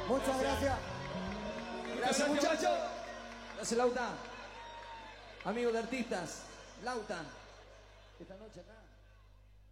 Muchas gracias. Gracias, muchachos. Gracias, Lautan. Amigos de artistas, Lautan. Esta noche acá.